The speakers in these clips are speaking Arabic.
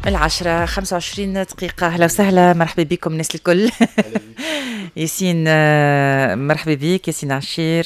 العشرة 25 دقيقة. أهلا وسهلا، مرحبا بكم الناس الكل. ياسين مرحبا بك ياسين عشير.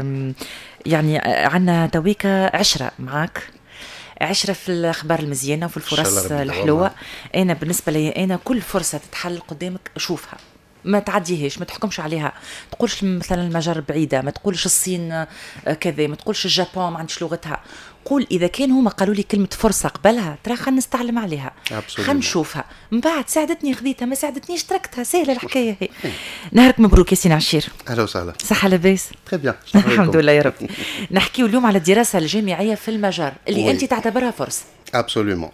يعني عنا تويكا عشرة معاك، عشرة في الأخبار المزيانة وفي الفرص الحلوة. أنا بالنسبة لي أنا كل فرصة تتحل قدامك أشوفها، ما تعديهاش، ما تحكمش عليها. تقولش مثلا المجر بعيدة، ما تقولش الصين كذا، ما تقولش اليابان ما عندش لغتها. قول إذا كان هما قالوا لي كلمة فرصة قبلها ترى خلينا نستعلم عليها، خلينا نشوفها من بعد. ساعدتني خذيتها، ما ساعدتنيش تركتها، سهلة الحكاية هي. نهارك مبروك ياسين عشير. أهلا وسهلا. صحة لاباس؟ تري بيان الحمد لله يا رب. نحكيو اليوم على الدراسة الجامعية في المجر اللي أنت تعتبرها فرصة. ابسوليومون.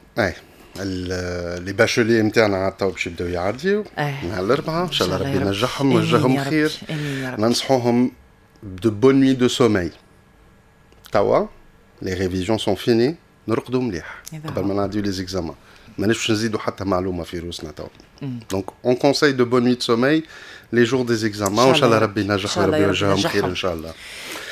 لي باشولي نتاعنا تو باش يبداو يعديو نهار الاربعاء ان شاء الله، ربي ينجحهم ويوجههم خير. ننصحوهم دو بون نوي دو سوماي. توا لي ريفيزيون سون فيني، نرقدوا مليح قبل ما نعديو لي زيكزامان. مانيش نزيدوا حتى معلومه في روسنا توا. دونك اون كونساي دو بون نوي دو سوماي لي جور دي زيكزامان، وان شاء الله ربي ينجحهم وربي يوجههم خير ان شاء الله.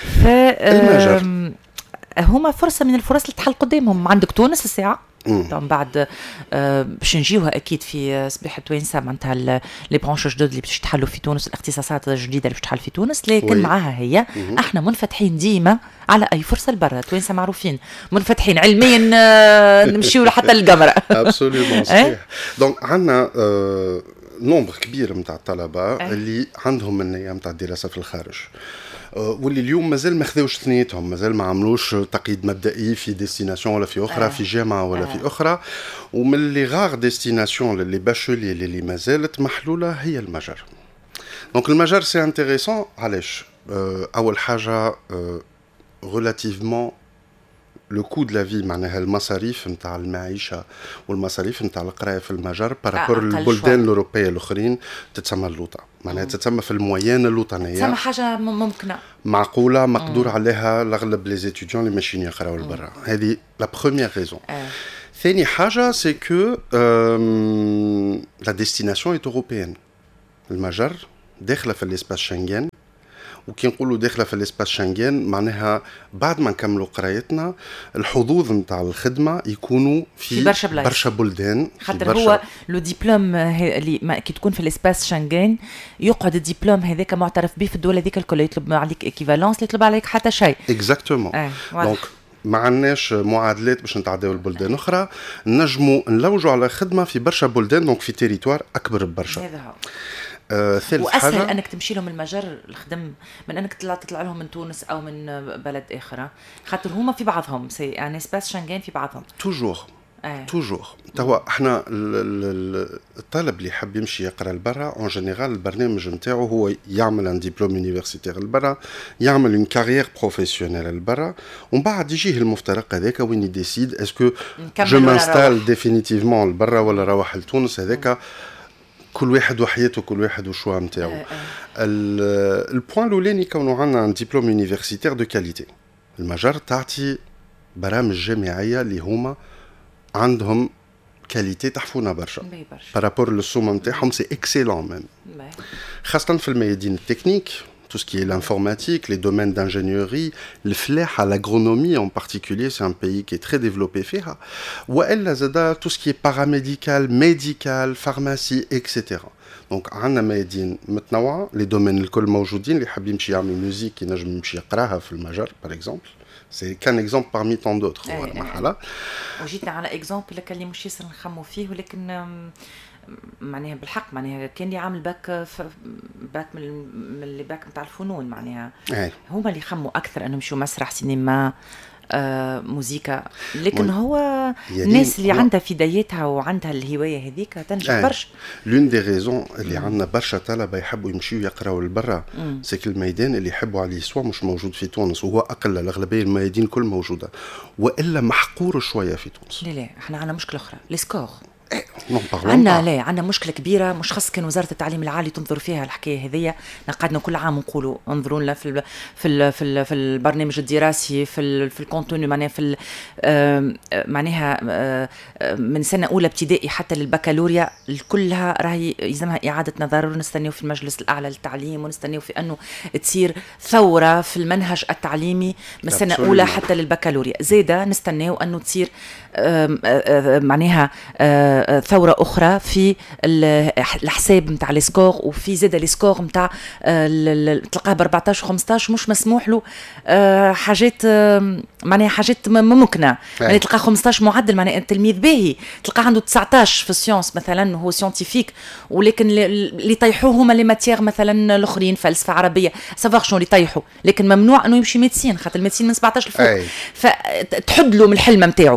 المجر هما فرصة من الفرص اللي تحل قدامهم. عندك تونس الساعة طبعا بعد باش نجيوها اكيد في صباح توانسه، معناتها لي برونش جدد اللي باش تحلوا في تونس، الاختصاصات الجديده اللي باش تحل في تونس. لكن معاها هي احنا منفتحين ديما على اي فرصه لبرا. توانسه معروفين منفتحين علميا، نمشيو حتى للقمر. ابسوليومون صحيح. دونك عندنا نومبر كبير نتاع الطلبه اللي عندهم النيه نتاع الدراسه في الخارج، واللي اليوم مازال ما خذوش ثنيتهم، مازال ما عملوش تقييد مبدئي في ديستيناسيون ولا في اخرى، في جامعه ولا في اخرى. ومن لي غار ديستيناسيون اللي باشولي اللي مازالت محلوله هي المجر. دونك المجر سي انتريسون علاش؟ اول حاجه ريلاتيفمون لو كو دو لا في، معناها المصاريف نتاع المعيشه والمصاريف نتاع القرايه في المجر بارابور البلدان الاوروبيه الاخرين تتسمى اللوطه، معناها تتسمى في المويان اللوطانيه، تسمى حاجه ممكنه معقوله مقدور عليها لاغلب لي زيتيديون اللي ماشيين يقراو لبرا. هذه لا بروميير ريزون. ثاني حاجه سي كو لا ديستيناسيون اي اوروبيان. المجر داخله في الاسباس شنغن، وكي نقولوا داخله في الاسباس شنغن معناها بعد ما نكملوا قرايتنا الحظوظ نتاع الخدمه يكونوا في برشا بلدان. خاطر هو لو ديبلوم اللي كي تكون في الاسباس شنغن يقعد الدبلوم هذاك معترف به في الدول هذيك الكل، يطلب عليك ايكيفالونس، يطلب عليك حتى شيء. اكزاكتومون. دونك ما عندناش معادلات باش نتعداو البلدان اخرى، نجموا نلوجوا على خدمه في برشا بلدان، دونك في تيريتوار اكبر برشا. هذا هو. ثالث وأسهل حاجة أنك تمشي لهم المجر الخدم من أنك تطلع لهم من تونس أو من بلد آخر، خاطر هما في بعضهم يعني سباس شنغن في بعضهم توجور توجور. توا احنا الطالب اللي حاب يمشي يقرا لبرا اون جينيرال البرنامج نتاعو هو يعمل ان دبلوم يونيفرسيتير لبرا، يعمل اون كارير بروفيسيونيل لبرا، ومن بعد يجيه المفترق هذاك وين يديسيد اسكو جو مانستال ديفينيتيفمون لبرا ولا روح لتونس. هذاك كل واحد وحياته، كل واحد وشوا نتاعو. البوان الاولاني كونوا عندنا ان دبلوم يونيفرسيتير دو كاليتي. المجر تعطي برامج جامعيه اللي هما عندهم كاليتي تحفونا برشا بارابور للسوم نتاعهم، سي اكسيلون ميم، خاصه في الميادين التكنيك، tout ce qui est l'informatique, les domaines d'ingénierie, le flair, l'agronomie en particulier, c'est un pays qui est très développé فيها. وإلا زادا tout ce qui est paramédical, médical, pharmacie, etc. دونك عندنا ميادين متنوعه، لي دومين الكل موجودين. اللي حاب يمشي يعمل ميوزيك ينجم يمشي يقراها في المجر باغ اكزومبل، سي كان اكزومبل بارمي طون دوتر. هو المرحله وجيتنا على اكزومبل اللي مش ياسر نخمو فيه، ولكن معناها بالحق معناها كان لي عامل باك من اللي باك نتاع الفنون، معناها هما اللي يخموا اكثر انهم يمشوا مسرح سينما موسيقى. لكن هو الناس اللي عندها في بدايتها وعندها الهوايه هذيك تنجح برشا. لون دي ريزون اللي عندنا برشا طلبه يحبوا يمشيو يقراوا لبرا، سيك الميدان اللي يحبوا عليه سوا مش موجود في تونس، وهو اقل الاغلبيه الميادين كل موجوده، والا محقور شويه في تونس. لا احنا عندنا مشكله اخرى، لي سكور. عندنا مشكله كبيره، مش خاص كان وزاره التعليم العالي تنظر فيها الحكايه هذيا. قعدنا كل عام نقولوا انظروا لنا في البرنامج الدراسي، في الكونتوني، معناها معناها من سنه اولى ابتدائي حتى للبكالوريا كلها راهي يلزمها اعاده نظر، ونستناو في المجلس الاعلى للتعليم، ونستناو في انه تصير ثوره في المنهج التعليمي من سنه اولى حتى للبكالوريا. زيدا نستناو انه تصير معناها ثورة أخرى في الحساب متاع السكور، وفي زيادة السكور متاع تلقاه ب 14 و 15 مش مسموح له حاجات معناها حاجات ممكنة. يعني تلقاه 15 معدل معناها التلميذ باهي، تلقاه عنده 19 في السيونس مثلا هو سيونتيفيك، ولكن اللي يطيحوه هما لي ماتيير مثلا الاخرين فلسفة عربية سافاغ شنو اللي يطيحوا، لكن ممنوع انه يمشي ميديسين خاطر الميديسين من 17 لفوق، فتحد له من الحلم نتاعو.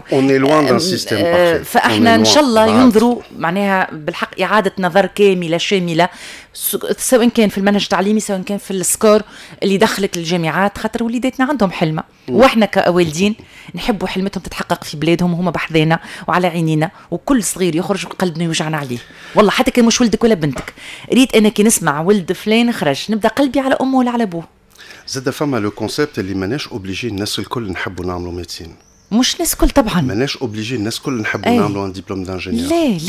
فاحنا ان شاء الله ينظروا معناها بالحق إعادة نظر كاملة شاملة، سواء كان في المنهج التعليمي سواء كان في السكور اللي دخلك الجامعات، خاطر وليداتنا عندهم حلمة، واحنا كوالدين نحبوا حلمتهم تتحقق في بلادهم وهما بحذانا وعلى عينينا، وكل صغير يخرج قلبنا يوجعنا عليه والله، حتى كان مش ولدك ولا بنتك. ريت انا كي نسمع ولد فلان خرج نبدا قلبي على امه ولا على ابوه. زاد فما لو كونسيبت اللي ماناش اوبليجي الناس الكل نحبوا نعملوا ميديسين، مش الناس الكل طبعا ماناش اوبليجي الناس الكل نحبوا نعملوا ان دبلوم دانجينيور.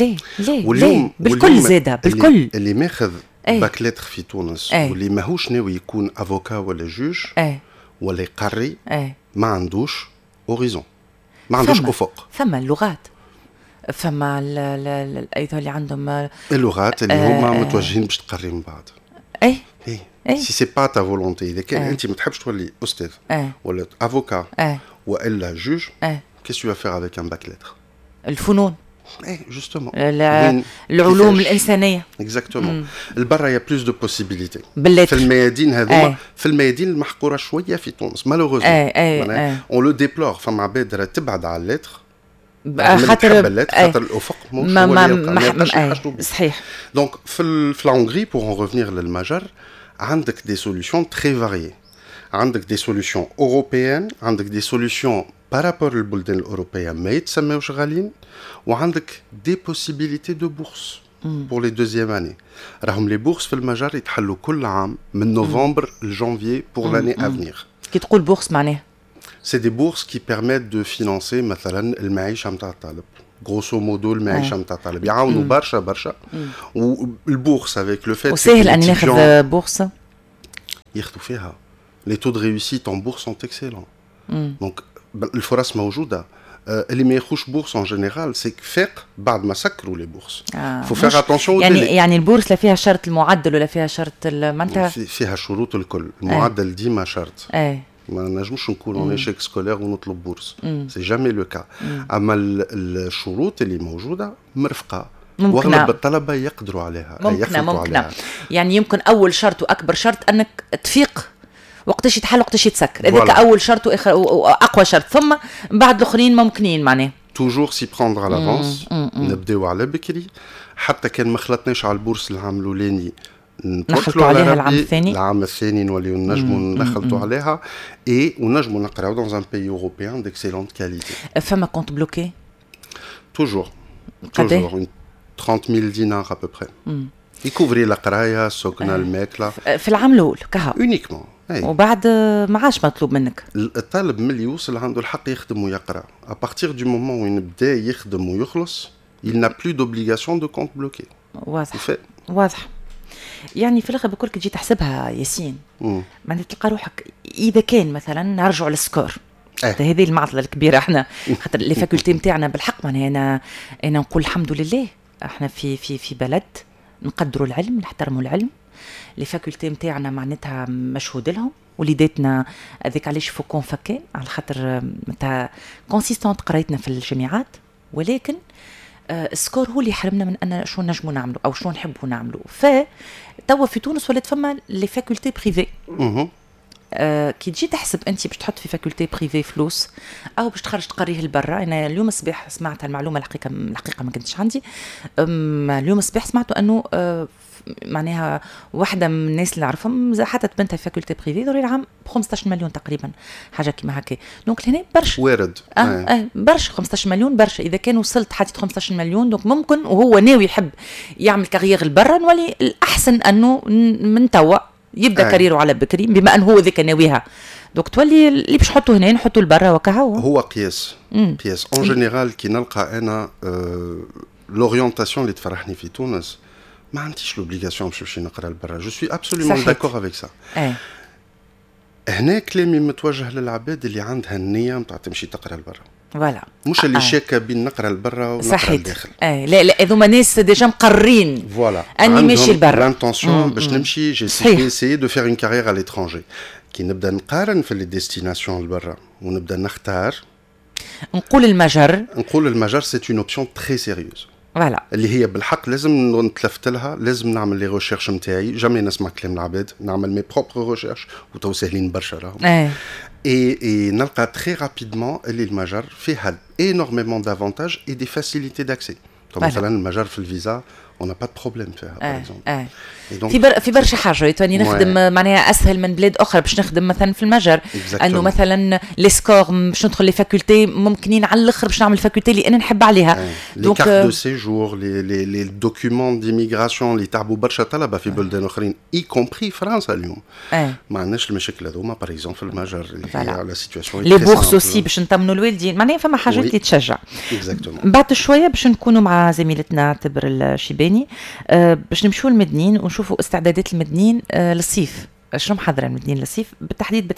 لا بالكل زاده بالكل. اللي ماخذ باك لتر في تونس واللي ماهوش ناوي يكون افوكا ولا جوج ولا يقري ما عندوش اوريزون، ما عندوش افق. ثم اللغات، فما ايضا اللي عندهم اللغات اللي هما متوجهين باش تقري من بعد. سي سي با تا فولونتي، اذا كان انت ما تحبش تولي استاذ ولا افوكا والا جوج، كيس تو فير افيك ان باك لتر؟ الفنون جوستومون العلوم الانسانيه اكزاكتومون. البرا يا بلوس دو بوسيبيليتي في الميادين هذوما، في الميادين المحقوره شويه في تونس مالوغوزمون اون لو ديبلور. فما عباد تبعد على اللتر خاطر الافق مش هو صحيح. دونك في الهونغري بور اون ريفينير للمجر عندك دي سوليوشن تري فاريي، عندك دي سوليوشن اوروبيان، عندك دي سوليوشن بارابور للبلدان الاوروبيه ما يتسماوش غاليين، وعندك دي بوسيبيليتي دو بورس بور لي دوزيام اني. راهم لي بورس في المجر يتحلوا كل عام من نوفمبر لجانفيي بور لاني افنيغ. كي تقول بورس معناها سي دي بورس كي بيرميت دو فينانسي مثلا المعيشه نتاع الطالب، غروسو مودو المعيشه نتاع الطالب، يعاونوا برشا والبورس افيك لو فيت. وسهل ان ناخذ بورصه ياخذوا فيها لي تو دو ريوسيت ان بورس سون اكسيلون. دونك الفرص موجوده. اللي ما ياخوش بورس ان جينيرال سي فاق بعد ما سكروا لي بورس. فو فيغ اتونسيون. يعني البورس لا فيها شرط المعدل ولا فيها شرط معناتها فيها شروط الكل. المعدل ديما شرط. ما نجموش نكون اون ايشيك سكولير ونطلب بورس، سي جامي لو كا. اما الشروط اللي موجوده مرفقه، واغلب الطلبه يقدروا عليها. ممكن يعني يمكن اول شرط واكبر شرط انك تفيق وقتاش يتحل وقتاش يتسكر، هذاك اول شرط واقوى شرط، ثم بعد الاخرين ممكنين معناه توجور سي بروندر على لافونس. نبداو على بكري، حتى كان ما خلطناش على البورس العام الاولاني نخلطوا عليها العام الثاني نوليو نجموا نخلطوا عليها ونجموا نقراو دون ان بيي اوروبيان ديكسيلونت كاليتي. فما كونت بلوكي توجور 30,000 دينار ابوبري يكوفري القرايه السكنه الماكله في العام الاول كها اونيكمون. وبعد ما عادش مطلوب منك. الطالب ملي يوصل عنده الحق يخدم ويقرا، ابارتيغ دو مومون وين بدا يخدم ويخلص il n'a plus d'obligation de compte bloqué. واضح. يعني في الاخر بكل كي تجي تحسبها ياسين معناتها تلقى روحك اذا كان مثلا نرجعوا للسكور هذه المعضله الكبيره. احنا خاطر لي فاكولتي نتاعنا بالحق معناها انا نقول الحمد لله احنا في بلد نقدروا العلم نحترموا العلم. لي فاكولتي نتاعنا معناتها مشهود لهم، وليداتنا هذيك علاش فوكون فكان على خاطر متاع كونسيستونت قرايتنا في الجامعات، ولكن السكور هو اللي حرمنا من ان شو نجموا نعملوا او شو نحبوا نعملوا. فتوا في تونس ولات فما لي فاكولتي بريفي كي تجي تحسب انت باش تحط في فاكولتي بريفي فلوس او باش تخرج تقريه لبرا. انا اليوم الصباح سمعت المعلومه، الحقيقه ما كنتش عندي. اليوم الصباح سمعتوا انه معناها واحدة من الناس اللي نعرفهم حطت بنتها في فاكولتي بريفي ضروري العام ب 15 مليون تقريبا، حاجة كيما هكا. دونك هنا برشا وارد. برشا 15 مليون برشا. إذا كان وصلت حطيت 15 مليون دونك ممكن وهو ناوي يحب يعمل كارير لبرا، نولي الأحسن أنه من توا يبدا كاريره على بكري، بما أنه هو ذاك ناويها. دونك تولي اللي باش نحطه هنا نحطه لبرا وكهو. هو قياس قياس اون جينيرال. كي نلقى أنا لورينتاسيون اللي تفرحني في تونس، ما عنديش لوبليغاسيون باش نمشي نقرا لبرا. جو سوي ابسوليومون داكور افيك سا. هنا كلامي متوجه للعباد اللي عندها النيه نتاع تمشي تقرا لبرا، فوالا، مش اللي شاكه بين نقرا لبرا ونقرا لداخل. لا هذوما ناس ديجا مقررين فوالا اني ماشي لبرا، لانتونسيون باش نمشي. جي سي دو فير اون كارير على ليترونجي. كي نبدا نقارن في لي ديستيناسيون لبرا ونبدا نختار، نقول المجر سي اون اوبسيون تري سيريوز، فوالا، اللي هي بالحق لازم نتلفت لها. لازم نعمل لي ريشيرش نتاعي، جامي نسمع كلام العباد، نعمل مي بروبر ريشيرش وتو ساهلين برشا راهم. اي نلقى تري رابيدمون اللي المجر فيها énormément d'avantages et des facilités d'accès. مثلا المجر في الفيزا on n'a pas de problème فيها par exemple. في برشا حاجه تاني نخدم معناها اسهل من بلاد اخرى باش نخدم مثلا في المجر. انه مثلا لي سكور باش ندخل لي فاكولتي ممكنين على الاخر باش نعمل فاكولتي اللي انا نحب عليها. لي كارت دو سيجور، لي دوكيومون ديميغراسيون اللي تعبوا برشا طلبه في بلدان اخرين اي كومبري فرنسا اليوم. ما عندناش المشاكل هذوما باغ اكزومبل في المجر اللي هي على سيتواسيون لي بورس اوسي باش نطمنوا الوالدين. معناها فما حاجات اللي تشجع. بعد شويه باش نكونوا مع زميلتنا تبر الشيباني باش نمشوا المدنين ونشوفوا استعدادات المدنيين للصيف. شنو محضره المدنيين للصيف بالتحديد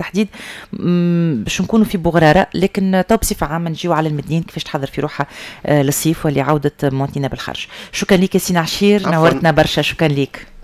باش نكونوا في بغراره، لكن تو بصفه عامه نجيو على المدنيين كيفاش تحضر في روحها للصيف ولعوده مواطنينا بالخارج. شكرا لك يا سي عشير، نورتنا برشا. شكرا لك.